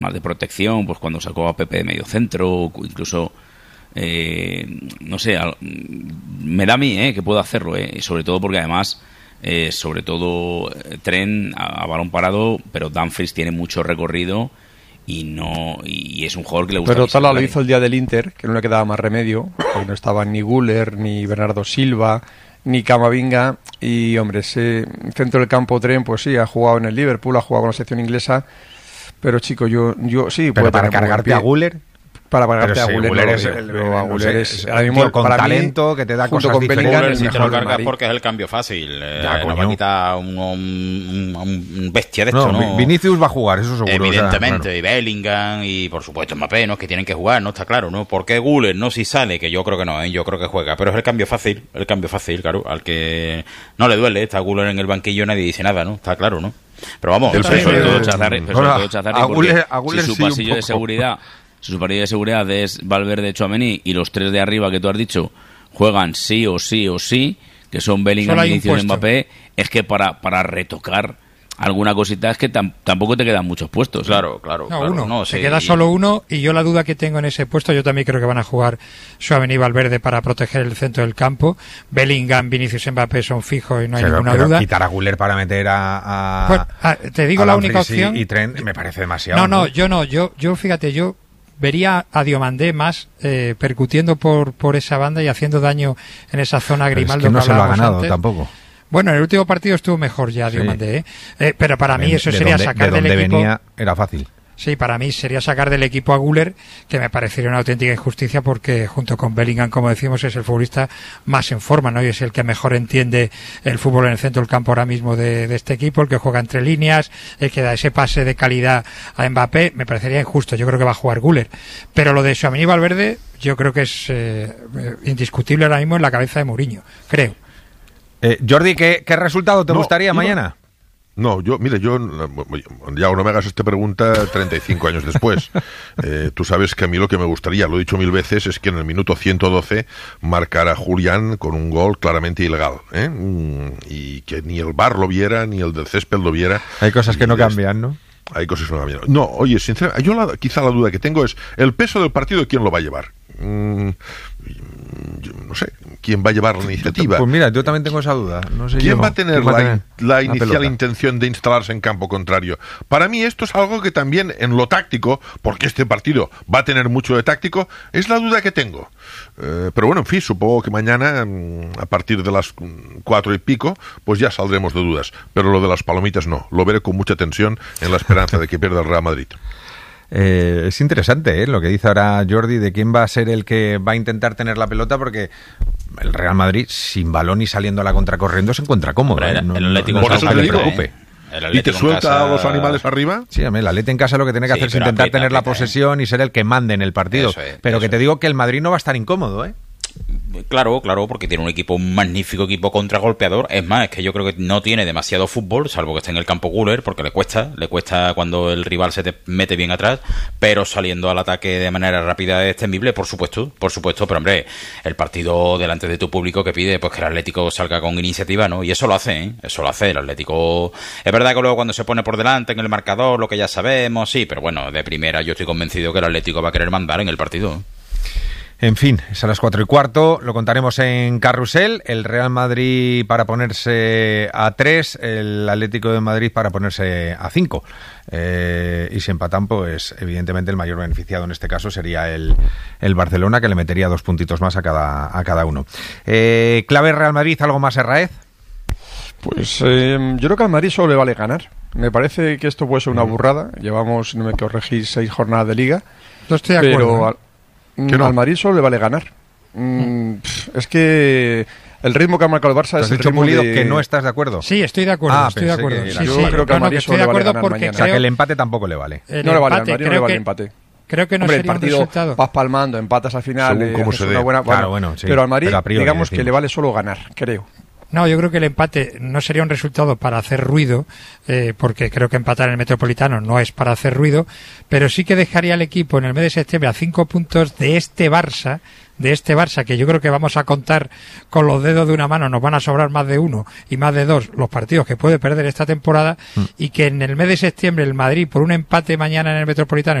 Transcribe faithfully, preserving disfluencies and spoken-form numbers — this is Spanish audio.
más de protección, pues cuando sacó a Pepe de medio centro, incluso eh, no sé, al, me da a mí eh, que puedo hacerlo, eh, y sobre todo porque además eh, sobre todo eh, Trent a, a balón parado, pero Dumfries tiene mucho recorrido y no y es un jugador que le gusta. Pero Tala lo hizo el día del Inter, que no le quedaba más remedio, porque no estaban ni Güler, ni Bernardo Silva, ni Camavinga, y hombre, ese centro del campo Trent, pues sí, ha jugado en el Liverpool, ha jugado con la selección inglesa, pero chico, yo yo sí, pero para cargarte a Güler, para cargarte a Güler es ahora mismo con talento que te da cosas diferentes. Si te lo cargas porque es el cambio fácil, ya, eh, no va a quitar un, un, un bestia de esto, no, ¿no? Vinicius va a jugar, eso seguro. Evidentemente, o sea, y Bellingham y por supuesto Mbappé, ¿no? Que tienen que jugar, ¿no? Está claro, ¿no? Porque Güler no si sale, que yo creo que no, ¿eh? Yo creo que juega, pero es el cambio fácil, el cambio fácil, claro, al que no le duele, está Güler en el banquillo, nadie dice nada, ¿no? Está claro, ¿no? Pero vamos, pero sobre todo Chazarri, pero sobre todo Chazarri, porque si su sí, pasillo de seguridad Si su pasillo de seguridad es Valverde, Tchouaméni y los tres de arriba que tú has dicho juegan sí o sí o sí, que son Bellingham, Vinicius y Mbappé, es que para, para retocar alguna cosita es que tam, tampoco te quedan muchos puestos. Claro, claro. No, claro, uno. No, se sí, queda y... solo uno y yo la duda que tengo en ese puesto, yo también creo que van a jugar Tchouaméni y Valverde para proteger el centro del campo. Bellingham, Vinicius y Mbappé son fijos y no hay pero, ninguna pero duda. quitar a Güler para meter a... a pues, a, te digo la única opción... Y, y Trent me parece demasiado. No, no, ¿no? yo no. Yo, yo fíjate, yo... vería a Diomandé más eh, percutiendo por por esa banda y haciendo daño en esa zona Grimaldo. Es que no que se lo ha ganado antes. tampoco. Bueno, en el último partido estuvo mejor ya Diomandé, ¿eh? Eh, pero para mí eso de sería donde, sacar de del donde equipo... venía era fácil. Sí, para mí sería sacar del equipo a Güler, que me parecería una auténtica injusticia porque junto con Bellingham, como decimos, es el futbolista más en forma, ¿no? Y es el que mejor entiende el fútbol en el centro del campo ahora mismo de, de este equipo, el que juega entre líneas, el que da ese pase de calidad a Mbappé. Me parecería injusto, yo creo que va a jugar Güler. Pero lo de Tchouaméni y Valverde, yo creo que es eh, indiscutible ahora mismo en la cabeza de Mourinho, creo. Eh, Jordi, ¿qué, ¿qué resultado te no, gustaría iba... mañana? No, yo, mire, yo, ya no me hagas esta pregunta treinta y cinco años después. Eh, tú sabes que a mí lo que me gustaría, lo he dicho mil veces, es que en el minuto ciento doce marcara Julián con un gol claramente ilegal, ¿eh? Y que ni el V A R lo viera, ni el del césped lo viera. Hay cosas que no cambian, ¿no? Hay cosas que no cambian. No, oye, sinceramente, yo la, quizá la duda que tengo es el peso del partido, ¿quién lo va a llevar? Mm, yo no sé, ¿quién va a llevar la iniciativa? Pues mira, yo también tengo esa duda. No sé ¿Quién yo. va a tener va la, a tener la inicial pelota? intención de instalarse en campo contrario? Para mí esto es algo que también en lo táctico, porque este partido va a tener mucho de táctico, es la duda que tengo. Eh, pero bueno, en fin, supongo que mañana, a partir de las cuatro y pico, pues ya saldremos de dudas. Pero lo de las palomitas no, lo veré con mucha tensión en la esperanza de que pierda el Real Madrid. Eh, es interesante ¿eh? Lo que dice ahora Jordi de quién va a ser el que va a intentar tener la pelota, porque el Real Madrid sin balón y saliendo a la contracorriendo se encuentra cómodo. El, ¿eh? no, el Atlético no, no es algo que le preocupe. ¿eh? ¿Y te suelta casa... a los animales arriba? Sí, el Atleti en casa lo que tiene que sí, hacer es intentar aprieta, tener la aprieta, posesión ¿eh? y ser el que mande en el partido. Eso es, pero eso que te es. digo que el Madrid no va a estar incómodo, ¿eh? Claro, claro, porque tiene un equipo, un magnífico equipo contragolpeador. Es más, es que yo creo que no tiene demasiado fútbol, salvo que esté en el campo Güler, porque le cuesta, le cuesta cuando el rival se te mete bien atrás, pero saliendo al ataque de manera rápida es temible, por supuesto, por supuesto, pero hombre, el partido delante de tu público que pide pues que el Atlético salga con iniciativa, ¿no? Y eso lo hace, ¿eh? Eso lo hace, el Atlético. Es verdad que luego cuando se pone por delante en el marcador, lo que ya sabemos, sí, pero bueno, de primera yo estoy convencido que el Atlético va a querer mandar en el partido. En fin, es a las cuatro y cuarto, lo contaremos en Carrusel, el Real Madrid para ponerse a tres, el Atlético de Madrid para ponerse a cinco. Eh, y si empatan, pues evidentemente el mayor beneficiado en este caso sería el, el Barcelona, que le metería dos puntitos más a cada, a cada uno. Eh, ¿Clave Real Madrid, algo más, Herráez? Pues eh, yo creo que al Madrid solo le vale ganar. Me parece que esto puede ser una burrada. Llevamos, no me corregís, seis jornadas de liga. No estoy de acuerdo. Pero... ¿eh? Que no, al Madrid solo le vale ganar. Mm, es que el ritmo que ha marcado el Barça es el ritmo Pulido de... que no estás de acuerdo. Sí, estoy de acuerdo, ah, estoy de acuerdo. Sí, yo sí, creo que no, al Madrid no, solo estoy de le vale acuerdo ganar porque mañana. O sea, que el empate tampoco le vale. El no le vale, empate, al Madrid no le vale el empate. Creo que no Hombre, sería el partido un resultado. vas palmando, empatas al final, según eh, cómo se una dé. buena, Claro, bueno, bueno, sí, pero al Madrid, pero a priori, digamos decimos. que le vale solo ganar, creo. No, yo creo que el empate no sería un resultado para hacer ruido, eh, porque creo que empatar en el Metropolitano no es para hacer ruido, pero sí que dejaría al equipo en el mes de septiembre a cinco puntos de este Barça, de este Barça, que yo creo que vamos a contar con los dedos de una mano, nos van a sobrar más de uno y más de dos los partidos que puede perder esta temporada, mm. y que en el mes de septiembre el Madrid, por un empate mañana en el Metropolitano